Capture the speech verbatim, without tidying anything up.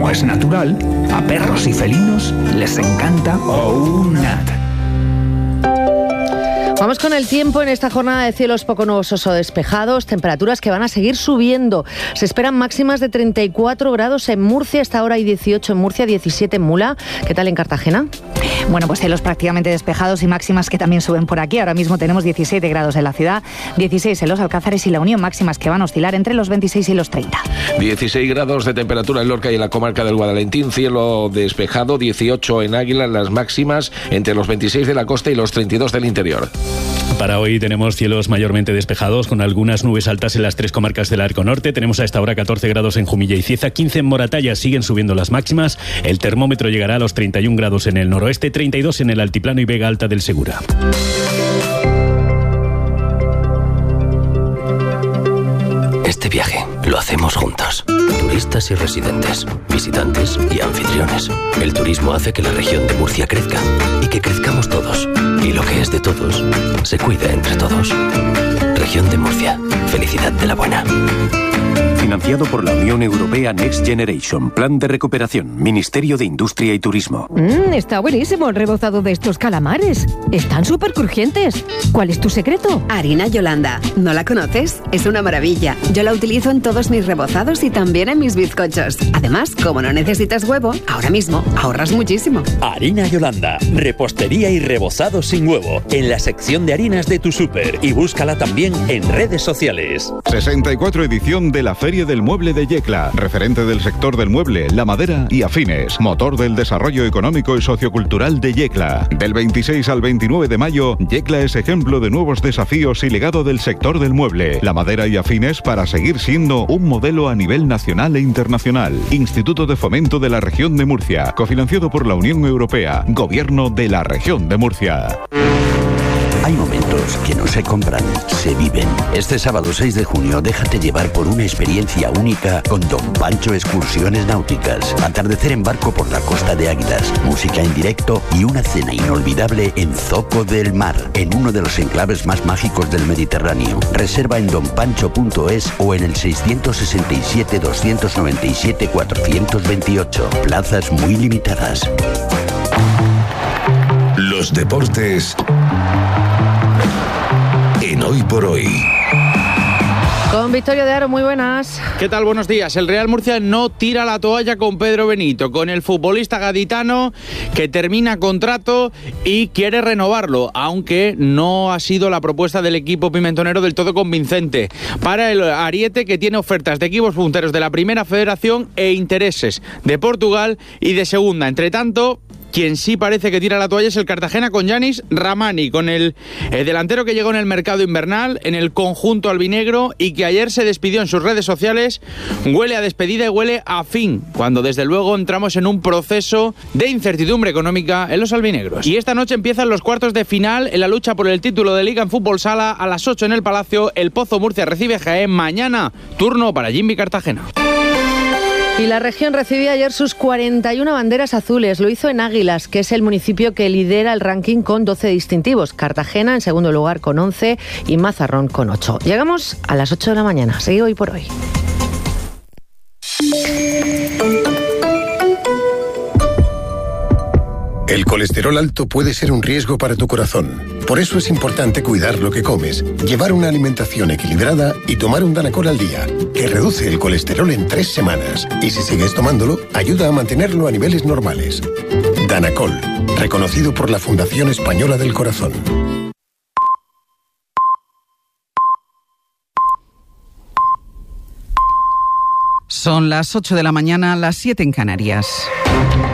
como es natural, a perros y felinos les encanta OUNAT. Vamos con el tiempo en esta jornada de cielos poco nubosos o despejados, temperaturas que van a seguir subiendo. Se esperan máximas de treinta y cuatro grados en Murcia, hasta ahora hay dieciocho en Murcia, diecisiete en Mula. ¿Qué tal en Cartagena? Bueno, pues cielos prácticamente despejados y máximas que también suben por aquí. Ahora mismo tenemos diecisiete grados en la ciudad, dieciséis en los Alcázares y la Unión, máximas que van a oscilar entre los veintiséis y los treinta. dieciséis grados de temperatura en Lorca y en la comarca del Guadalentín, cielo despejado, dieciocho en Águila, las máximas entre los veintiséis de la costa y los treinta y dos del interior. Para hoy tenemos cielos mayormente despejados con algunas nubes altas en las tres comarcas del Arco Norte. Tenemos a esta hora catorce grados en Jumilla y Cieza, quince en Moratalla, siguen subiendo las máximas. El termómetro llegará a los treinta y un grados en el noroeste, treinta y dos en el Altiplano y Vega Alta del Segura. Este viaje lo hacemos juntos. Turistas y residentes, visitantes y anfitriones. El turismo hace que la región de Murcia crezca y que crezcamos todos. Y lo que es de todos, se cuida entre todos. Región de Murcia. Felicidad de la buena. Financiado por la Unión Europea Next Generation, Plan de Recuperación, Ministerio de Industria y Turismo. Mmm, está buenísimo el rebozado de estos calamares. Están súper crujientes. ¿Cuál es tu secreto? Harina Yolanda. ¿No la conoces? Es una maravilla. Yo la utilizo en todos mis rebozados y también en mis bizcochos. Además, como no necesitas huevo, ahora mismo ahorras muchísimo. Harina Yolanda. Repostería y rebozado sin huevo. En la sección de harinas de tu súper. Y búscala también en redes sociales. sesenta y cuatro edición de la Feria del Mueble de Yecla, referente del sector del mueble, la madera y afines, motor del desarrollo económico y sociocultural de Yecla. Del veintiséis al veintinueve de mayo, Yecla es ejemplo de nuevos desafíos y legado del sector del mueble, la madera y afines para seguir siendo un modelo a nivel nacional e internacional. Instituto de Fomento de la Región de Murcia, cofinanciado por la Unión Europea, Gobierno de la Región de Murcia. Hay momentos que no se compran, se viven. Este sábado seis de junio déjate llevar por una experiencia única con Don Pancho Excursiones Náuticas. Atardecer en barco por la costa de Águilas, música en directo y una cena inolvidable en Zoco del Mar, en uno de los enclaves más mágicos del Mediterráneo. Reserva en don pancho punto es o en el seiscientos sesenta y siete, doscientos noventa y siete, cuatrocientos veintiocho. Plazas muy limitadas. Los deportes en Hoy por Hoy. Con Victorio de Aro, muy buenas. ¿Qué tal? Buenos días. El Real Murcia no tira la toalla con Pedro Benito, con el futbolista gaditano que termina contrato y quiere renovarlo, aunque no ha sido la propuesta del equipo pimentonero del todo convincente. Para el ariete, que tiene ofertas de equipos punteros de la Primera Federación e intereses de Portugal y de Segunda. Entre tanto, quien sí parece que tira la toalla es el Cartagena con Yanis Ramani, con el, el delantero que llegó en el mercado invernal, en el conjunto albinegro y que ayer se despidió en sus redes sociales. Huele a despedida y huele a fin, cuando desde luego entramos en un proceso de incertidumbre económica en los albinegros. Y esta noche empiezan los cuartos de final en la lucha por el título de Liga en Fútbol Sala. A las ocho en el Palacio, el Pozo Murcia recibe Jaén. Mañana, turno para Jimmy Cartagena. Y la región recibía ayer sus cuarenta y una banderas azules. Lo hizo en Águilas, que es el municipio que lidera el ranking con doce distintivos. Cartagena en segundo lugar con once y Mazarrón con ocho. Llegamos a las ocho de la mañana. Sigue Hoy por Hoy. El colesterol alto puede ser un riesgo para tu corazón. Por eso es importante cuidar lo que comes, llevar una alimentación equilibrada y tomar un Danacol al día, que reduce el colesterol en tres semanas. Y si sigues tomándolo, ayuda a mantenerlo a niveles normales. Danacol, reconocido por la Fundación Española del Corazón. Son las ocho de la mañana, las siete en Canarias.